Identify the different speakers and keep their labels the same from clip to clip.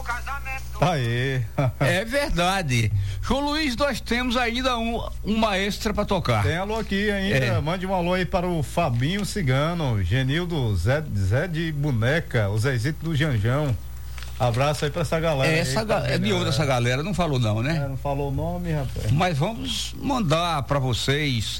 Speaker 1: Aê.
Speaker 2: É verdade. João Luiz, nós temos ainda uma extra para tocar.
Speaker 1: Tem alô aqui ainda. Mande um alô aí para o Fabinho Cigano, Genildo, Zé de Boneca, o Zezito do Janjão. Abraço aí pra essa galera.
Speaker 2: É de outra essa galera, não falou não, né?
Speaker 1: Não falou o nome, rapaz.
Speaker 2: Mas vamos mandar pra vocês.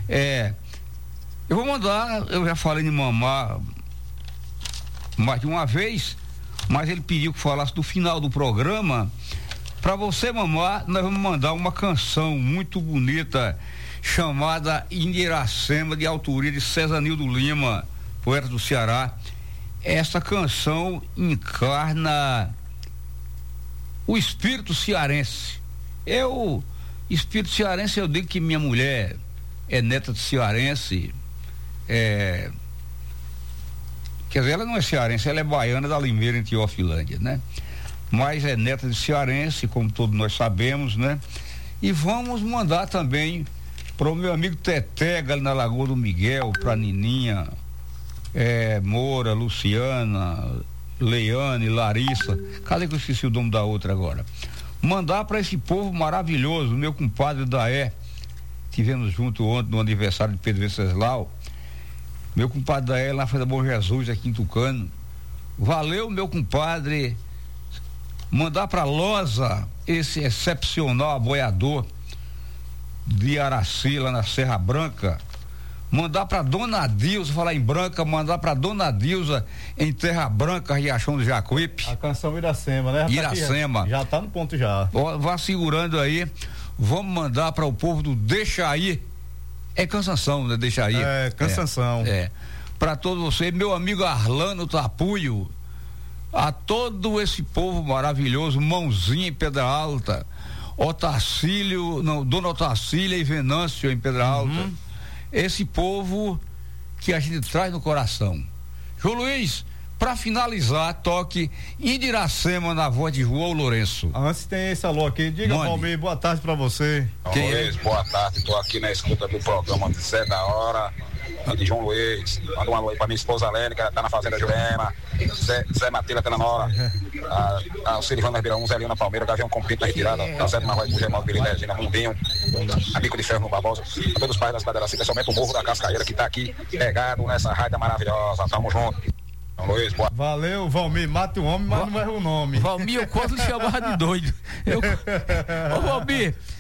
Speaker 2: Eu vou mandar, eu já falei de mamar mais de uma vez, mas ele pediu que falasse do final do programa. Pra você mamar, nós vamos mandar uma canção muito bonita chamada Indiracema, de autoria de César Nildo Lima, poeta do Ceará. Essa canção encarna o espírito cearense. Espírito cearense, eu digo que minha mulher é neta de cearense, quer dizer, ela não é cearense, ela é baiana da Limeira, em Teofilândia, né? Mas é neta de cearense, como todos nós sabemos, né? E vamos mandar também para o meu amigo Tetega, ali na Lagoa do Miguel, para Nininha, Moura, Luciana, Leiane, Larissa, cadê que eu esqueci o nome da outra agora? Mandar para esse povo maravilhoso, meu compadre Daé, tivemos junto ontem no aniversário de Pedro Venceslau, meu compadre Daé lá foi da Bom Jesus, aqui em Tucano. Valeu, meu compadre. Mandar para Loza, esse excepcional aboiador de Araci, lá na Serra Branca. Mandar para Dona Dilza, falar em Branca, mandar para Dona Dilza em Terra Branca, Riachão do Jacuípe.
Speaker 1: A canção Iracema, né?
Speaker 2: Iracema.
Speaker 1: Já tá no ponto já.
Speaker 2: Vá segurando aí. Vamos mandar para o povo do Deixa Aí. É canção, né? Deixa Aí.
Speaker 1: Canção.
Speaker 2: Para todos vocês, meu amigo Arlano Tapuio, a todo esse povo maravilhoso, Mãozinha em Pedra Alta, Dona Otacília e Venâncio em Pedra Alta. Esse povo que a gente traz no coração. João Luiz, para finalizar, toque Indiracema na voz de João Lourenço.
Speaker 1: Antes tem esse alô aqui. Diga, Valmir, boa tarde para você.
Speaker 3: João Luiz, boa tarde. Tô aqui na escuta do programa de Zé da Hora, de João Luiz. Manda um alô aí pra minha esposa Lene, que ela tá na Fazenda Jurema. Zé Matilha tá na Nora. A Silvana Ribeirão, Zé na Palmeira, Gavião Compito na retirada. A Zé na voz do Gemal Virilé, Regina Mundinho. A Bico de Ferro no Barbosa. A todos os pais das Badalaci, especialmente o Morro da Cascaeira, que tá aqui pegado nessa raida maravilhosa. Tamo junto. Luiz,
Speaker 1: valeu, Valmir, mata o homem, mas não erra o nome.
Speaker 2: Valmir, eu quase chamava de doido. Ô, Valmir,